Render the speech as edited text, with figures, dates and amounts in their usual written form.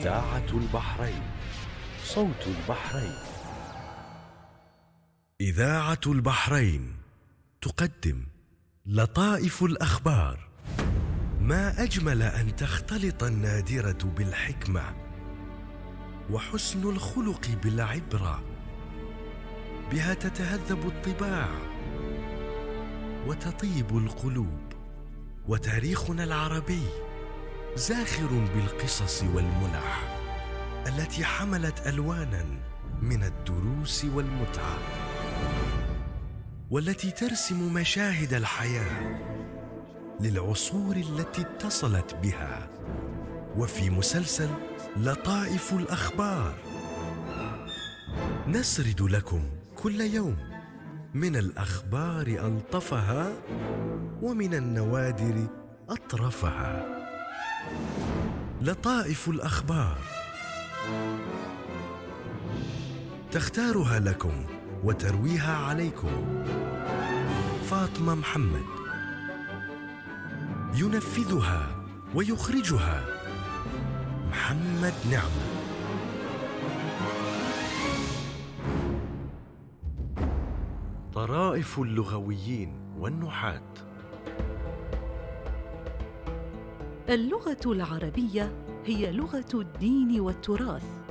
إذاعة البحرين، صوت البحرين. إذاعة البحرين تقدم لطائف الأخبار. ما أجمل أن تختلط النادرة بالحكمة، وحسن الخلق بالعبرة، بها تتهذب الطباع وتطيب القلوب. وتاريخنا العربي زاخر بالقصص والمنح التي حملت ألوانا من الدروس والمتعة، والتي ترسم مشاهد الحياة للعصور التي اتصلت بها. وفي مسلسل لطائف الأخبار نسرد لكم كل يوم من الأخبار ألطفها، ومن النوادر أطرفها. لطائف الأخبار تختارها لكم وترويها عليكم فاطمة محمد، ينفذها ويخرجها محمد نعمة. طرائف اللغويين والنحاة. اللغة العربية هي لغة الدين والتراث،